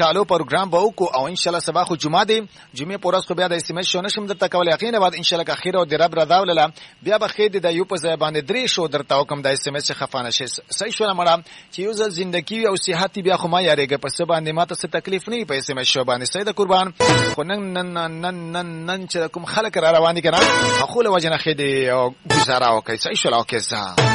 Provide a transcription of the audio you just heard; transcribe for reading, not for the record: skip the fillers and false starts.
چالو پروګرام به وکړو او ان شاء الله سبا خو جمعه دی جمعه پورس خو بیا د اس ام اس شو نشم درته کولای یقینا بعد ان شاء الله که خیر او د رب رضا ولله بیا به خیر د یو په ځای باندې درې شو درته حکم د اس ام اس خفانه شي صحیح شو مړه چې یو ځل ژوندۍ او صحت بیا خو ما یاريږي په څه باندې ماته څه تکلیف نه په اس ام اس شو باندې سید قربان خو نن چې کوم خلک را روان دي کنه خو له وجنه خې دي گزاره وکړي صحیح شو او کیسه